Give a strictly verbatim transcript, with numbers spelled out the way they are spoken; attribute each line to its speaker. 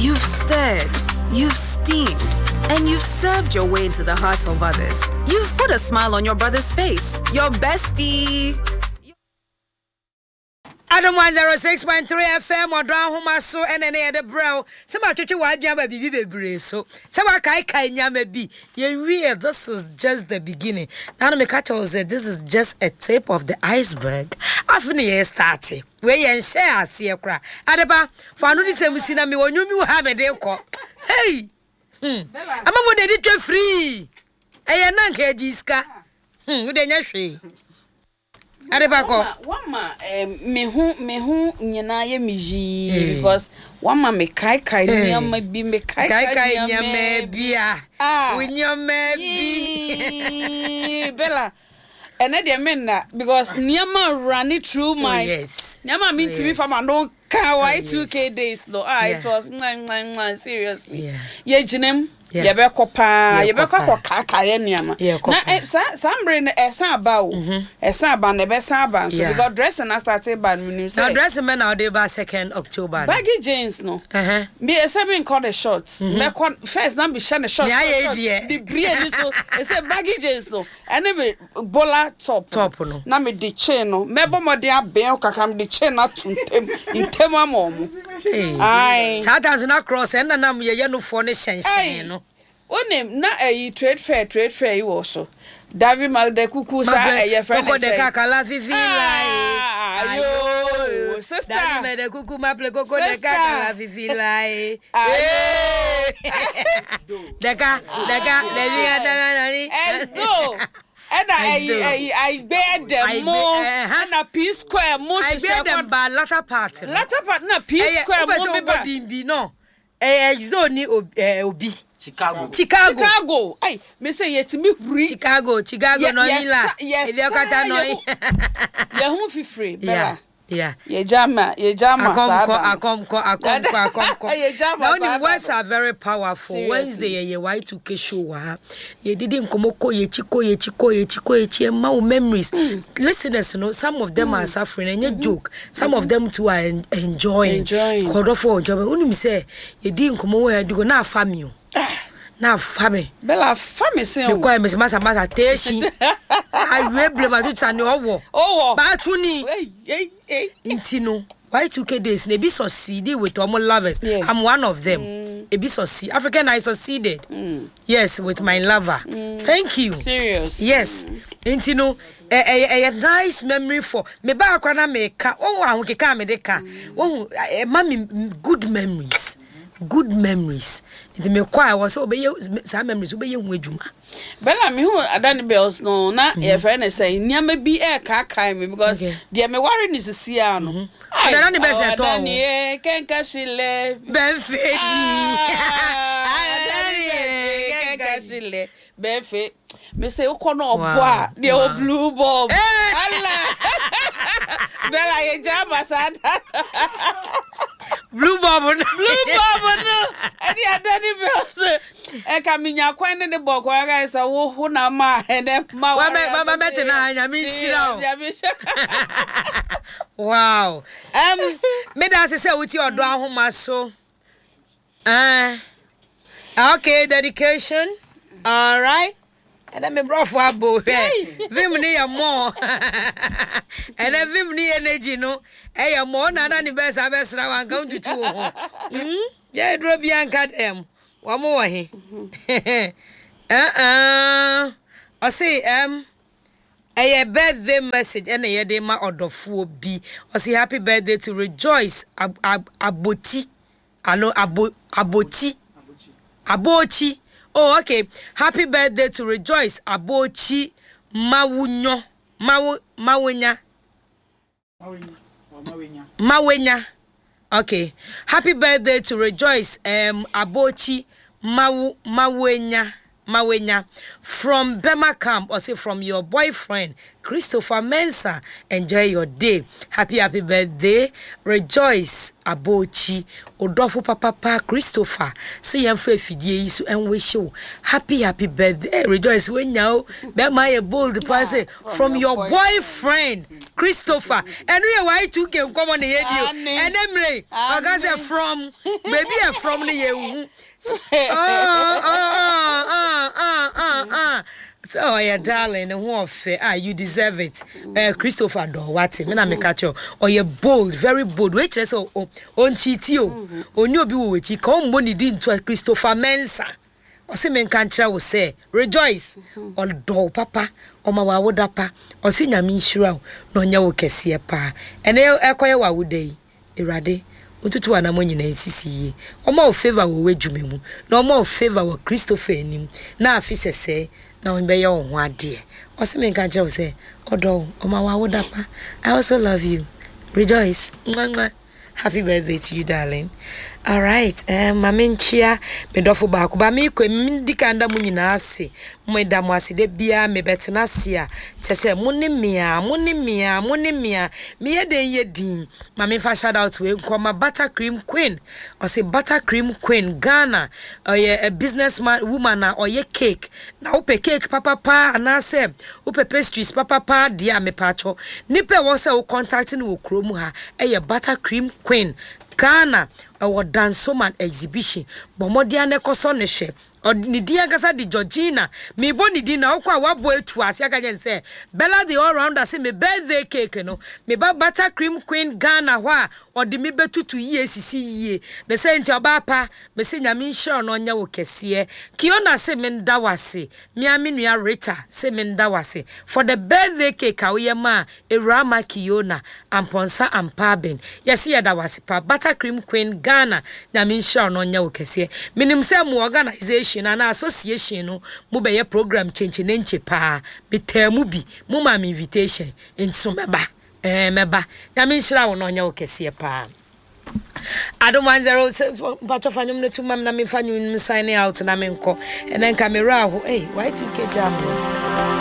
Speaker 1: You've stirred, you've steamed, and you've served your way into the hearts of others. You've put a smile on your brother's face. Your bestie.
Speaker 2: Adam one oh six point three F M or Drown Homa so and any other brow. Some are touching what Yama be the so. Some are kai kai Yama be. You real, this is just the beginning. Now, me catch said this is just a tip of the iceberg. After the started. Where you share, see a cry. Adaba, for no reason we see me when you have a day call. Hey! Hmm. I'm a more than free. I am not Jiska. Hmm, with the free.
Speaker 3: Adebako wama me hu me hu nyina ye miji because wama me kai kai nyama bi me kai kai nyama bia we nyama bi bella and e dey mean that because nyama run it through my
Speaker 2: yes
Speaker 3: nyama mean to me from I don't can why two K days no ah it was seriously ye jinem ye be kopa ye be kopa kaka ye niama na sambre na esan ba o esan ba na be san ba so because dressing na started by me say
Speaker 2: now dressing men now dey ba second October
Speaker 3: baggy jeans no eh me esan be call the shorts me first na be share the shorts the breed so e say baggy jeans no and be bola top
Speaker 2: top no
Speaker 3: na me the chain no me bo mo dey aben kaka me the chain na tuntem intem amom ai
Speaker 2: sometimes na cross and na me ye no for ne shensen no
Speaker 3: onem na eh trade fair trade fair you also David Magde kuku sa eh friend
Speaker 2: koko de kakala fifi lai
Speaker 3: ayo sister
Speaker 2: David Magde kuku maple koko de kakala fifi lai deka deka levi adanani
Speaker 3: ezo eda I I bear them more na P square mo
Speaker 2: I bear them by latter part
Speaker 3: latter part na P square mo be ba
Speaker 2: bi no eh ezo ni obi
Speaker 4: Chicago.
Speaker 2: Chicago.
Speaker 3: Chicago. Ay, me say yet me free.
Speaker 2: Chicago, Chicago no ila.
Speaker 3: Yes.
Speaker 2: If you kata no.
Speaker 3: Ya hu fi free.
Speaker 2: Yeah. Yeah.
Speaker 3: Ye jama, ye jama.
Speaker 2: Akomko, akomko, akomko, akomko.
Speaker 3: Ye jama.
Speaker 2: Now the words are very powerful.
Speaker 3: Seriously.
Speaker 2: Wednesday ye Y two K show wa. Ye didn't komoko ye chiko ye chiko ye chiko ye chi ma memories. Mm. Listeners, you know, some of them mm. are suffering and mm-hmm. joke. Some mm-hmm. of them too are en- enjoying.
Speaker 3: Enjoying.
Speaker 2: Kodofo enjoy. Unu mi say ye didn't komo we do go na family. Na fame
Speaker 3: bella fame se
Speaker 2: o ko me se masa masa teshi awe blema tu tani owo
Speaker 3: owo
Speaker 2: ba tuni
Speaker 3: eh eh
Speaker 2: intino Y two K days ne be succeeded with all lovers yeah. I'm one of them mm. e be succeed African I succeeded mm. yes with my lover mm. thank you
Speaker 3: serious
Speaker 2: yes mm. intino a a a nice memory for me ba akwa na me ka o ahun ke ka me de ka o mami good memories good memories it me kwa was obey some memories obey hu adwuma
Speaker 3: bella me hu adani bells no na e friend say niam bi e ka kai me because they me worry ni sisi ano
Speaker 2: adani bells e to
Speaker 3: adani e kenka shile
Speaker 2: ben fedi
Speaker 3: adani e kenka shile ben fe me say ukono obo a de o blue bulb Allah bella ye jama sad
Speaker 2: blue bulb no
Speaker 3: blue bulb no edi adani bells e ka minya kwan ne bo ko ga isa wo hu na ma ene ma
Speaker 2: wa ma ma mete na anya mi sira wow um me da se se wuti odo ahoma so eh okay dedication all right and then me bro for abo vim ni ya mo and then vim ni energy no e ya mo na na ni besa besra wan ka ntutu ho hm ya dro bi anka dem wa mo wa he eh eh I say um a birthday message and a day ma odofo bi I say happy birthday to Rejoice ab, ab, aboti alo abo aboti abochi oh okay happy birthday to Rejoice abochi mawunyo mawu mawunya mawunya mawunya okay happy birthday to Rejoice um abochi mawu mawunya Mawenya from Bema Camp or say from your boyfriend Christopher Mensah. Enjoy your day. Happy, happy birthday. Rejoice, Abochi. Odofo Papa Pa Christopher. So yam fe fidie so and wish you happy, happy birthday. Hey, rejoice when you be my bold person from your boyfriend, Christopher. And we why two can come on the head you. And Emre, I got say from baby from the you. Ah ah ah ah ah. So yeah, darling, and what fair? Ah, you deserve it. Uh, Christopher do what? Me na me catch you. Oh, you're bold, very bold. Wait, so on on chitio. On you be with you. Come money din to Christopher Mensah. O se men kantra wo say rejoice. Or do papa. O ma wa wodapa. O se nyame nhira no nya wo kese pa. Ene ekoye wa wodai. Irade. Untutu wana mo nyina nsisi. O ma o favor wo wedwume mu. Na o ma o favor wo Christopher enim. Na afi sese na on be ye ho ade. O se men kantra wo say odo o ma wa wodapa. I also love you. Rejoice. Mwah. Happy birthday to you, darling. All right. Um, Maminchia, me dofo ba ko ba me ko mi kanda mu nyina ase. Mo da mo ase de bia me betena ase a. Chese mo ne mia, mo ne mia, mo ne mia. Me ye den ye din. Mami fa shout out we nkoma Buttercream Queen. O say Buttercream Queen Ghana. O ye a businessman woman na o ye cake. Na upe cake papa pa anase upe pastries papa pa dia me pacho. Nipe wo se wo contact ni wo krom ha. E ye Buttercream Queen Ghana our Dansoman exhibition bomodia ne koso ne hwe ni dia gasa di Georgina me boni di na okwa wabo etu ase aka jen say Bella the all rounder say me birthday cake no me ba Buttercream Queen Ghana ho a odi me betutu yie sisi yie me say nti oba pa me say nyame nhire no nya wo kese Kiona say me ndawase me amenua Rita say me ndawase for the birthday cake awe ma Erama Kiona amponsa ampaben yes ye dawase pa Buttercream Queen Ghana nyame nhire no nya wo kese minim say mu organization and association no mo be ye program chenche nenche pa me temu bi mo ma me invitation nso meba eh meba na me nhira wo no nya wo kese pa Adam one zero but of anyum no to mam na me fanyu sign out na me nko and then camera ho eh why to ke jam